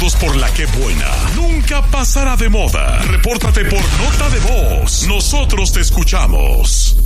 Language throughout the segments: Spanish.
Saludos por la que buena. Nunca pasará de moda. Repórtate por nota de voz. Nosotros te escuchamos.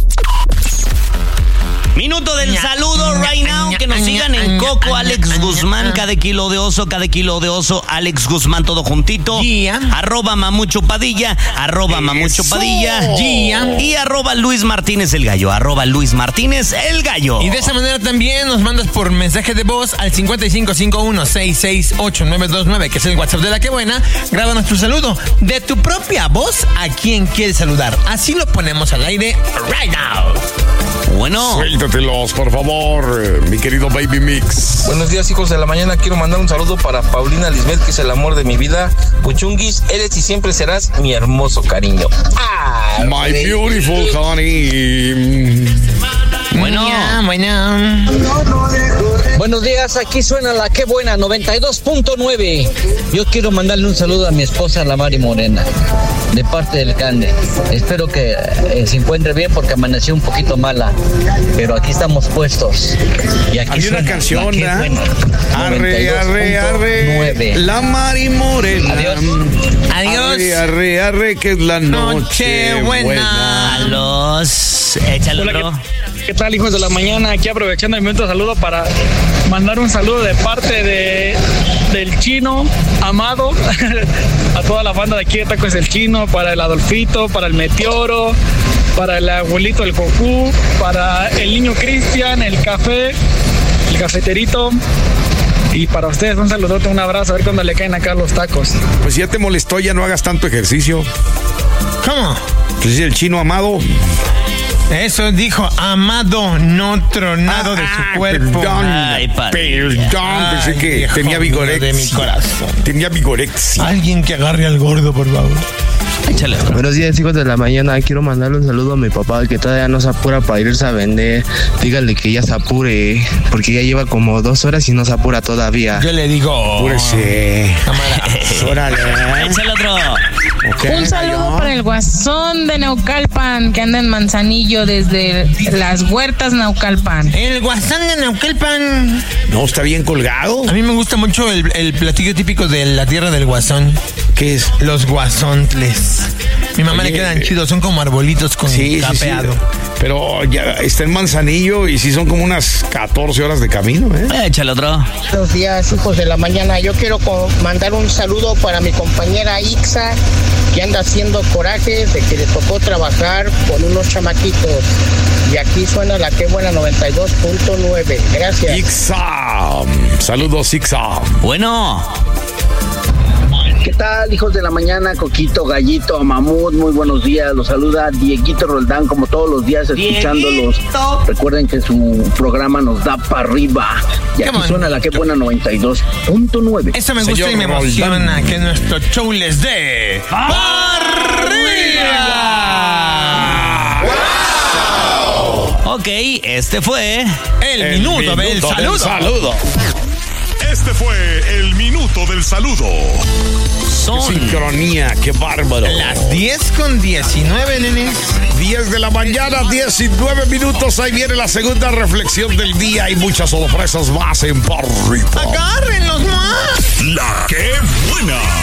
Minuto del saludo right now. Que nos sigan en Coco, Alex Guzmán, cada kilo de oso, Alex Guzmán, todo juntito. @Mamucho Padilla, @Mamucho Padilla. Y @Luis Martínez el Gallo, @Luis Martínez el Gallo. Y de esa manera también nos mandas por mensaje de voz al 5551-668-929, que es el WhatsApp de La Que Buena. Grábanos tu saludo de tu propia voz a quien quieres saludar. Así lo ponemos al aire right now. Bueno. Suéltatelos, por favor, mi querido Baby Mix. Buenos días, hijos de la mañana. Quiero mandar un saludo para Paulina Lisbeth, que es el amor de mi vida. Puchunguis, eres y siempre serás mi hermoso cariño. My beautiful honey. Bueno. Buenos días, aquí suena La Que Buena 92.9. Yo quiero mandarle un saludo a mi esposa, la Mari Morena, de parte del Cande. Espero que se encuentre bien porque amaneció un poquito mala, pero aquí estamos puestos. Y aquí había una canción, ¿verdad? Arre, la Mari Morena. Adiós. Arre, que es la noche buena. Échale Hola, otro. ¿Qué tal, hijos de la mañana? Aquí aprovechando el momento de saludo para mandar un saludo de parte del Chino Amado a toda la banda de aquí de Tacos del Chino, para el Adolfito, para el Meteoro, para el abuelito el Cocú, para el niño Cristian, el café, el cafeterito. Y para ustedes un saludote, un abrazo, a ver cuándo le caen acá los tacos. Pues si ya te molestó, ya no hagas tanto ejercicio. ¿Cómo? Pues el Chino Amado. Eso dijo Amado, no tronado de su cuerpo. Perdón, pensé que tenía vigorexia. De mi corazón. Tenía vigorexia. Alguien que agarre al gordo, por favor. Échale otro. Buenos días, hijos de la mañana. Quiero mandarle un saludo a mi papá, que todavía no se apura para irse a vender. Dígale que ya se apure, porque ya lleva como 2 horas y no se apura todavía. Yo le digo, Apúrese. Órale. Échale otro. Okay. Un saludo para el Guasón de Naucalpan, que anda en Manzanillo desde las Huertas Naucalpan. el guasán de Naucalpan. No, está bien colgado. A mí me gusta mucho el platillo típico de la tierra del Guasón. ¿Qué es? Los guasontles. Mi mamá le quedan chidos, son como arbolitos con capeado. Sí. Pero ya está en Manzanillo y sí son como unas 14 horas de camino, ¿eh? Échale otro. Buenos días, hijos de la mañana. Yo quiero mandar un saludo para mi compañera Ixa, que anda haciendo corajes de que le tocó trabajar con unos chamaquitos. Y aquí suena La Que Buena 92.9. Gracias. Ixa. Saludos, Ixa. Bueno. ¿Qué tal, hijos de la mañana? Coquito, Gallito, Mamut, muy buenos días. Los saluda Dieguito Roldán, como todos los días, escuchándolos. Recuerden que su programa nos da para arriba. Y aquí suena La Que Buena 92.9. Eso me gusta y me emociona, que nuestro show les dé arriba. ¡Wow! Ok, este fue el minuto del saludo. Este fue el minuto del saludo. Qué sincronía, qué bárbaro. Las 10:19, nenes. 10 de la mañana, 19 minutos. Ahí viene la segunda reflexión del día y muchas sorpresas más en Parrito. ¡Agárrenlos más! La Que Buena.